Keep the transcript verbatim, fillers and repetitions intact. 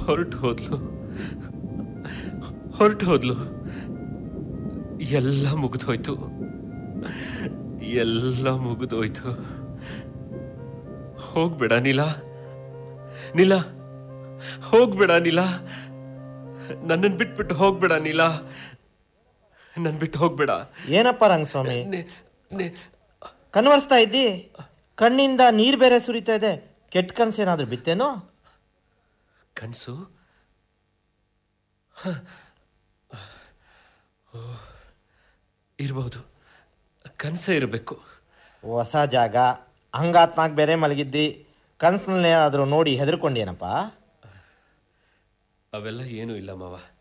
ಹೊರಟು ಹೋದ್ಲು ಹೊರಟು ಹೋದ್ಲು ಎಲ್ಲ ಮುಗಿದೋಯ್ತು ಎಲ್ಲ ಮುಗಿದೋಯ್ತು. ಹೋಗ್ಬೇಡ ನೀಲಾ, ನೀಲಾ ಹೋಗ್ಬೇಡ ನೀಲಾ, ನನ್ನನ್ನು ಬಿಟ್ಬಿಟ್ಟು ಹೋಗ್ಬೇಡ ನೀಲಾ, ನನ್ ಬಿಟ್ಟು ಹೋಗ್ಬೇಡ. ಏನಪ್ಪ ರಂಗಸ್ವಾಮಿ ಕನ್ವರ್ಸ್ತಾ ಇದ್ದಿ? ಕಣ್ಣಿಂದ ನೀರು ಬೇರೆ ಸುರಿತಾ ಇದೆ. ಕೆಟ್ಟ ಕನಸು ಏನಾದರೂ ಬಿತ್ತೇನೋ? ಕನಸು ಇರ್ಬೋದು, ಕನಸೇ ಇರಬೇಕು. ಹೊಸ ಜಾಗ, ಹಂಗಾತ್ನಾಗ ಬೇರೆ ಮಲಗಿದ್ದಿ, ಕನಸಿನಲ್ಲಿ ಏನಾದರೂ ನೋಡಿ ಹೆದರ್ಕೊಂಡೇನಪ್ಪ? ಅವೆಲ್ಲ ಏನೂ ಇಲ್ಲ ಮಾವ.